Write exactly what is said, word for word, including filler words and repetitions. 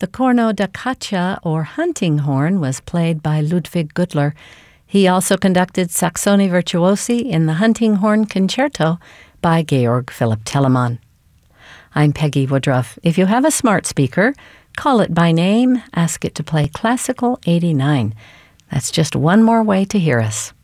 The corno da caccia, or hunting horn, was played by Ludwig Gudler. He also conducted Saxoni Virtuosi in the Hunting Horn Concerto by Georg Philipp Telemann. I'm Peggy Woodruff. If you have a smart speaker, call it by name, ask it to play Classical eighty-nine. That's just one more way to hear us.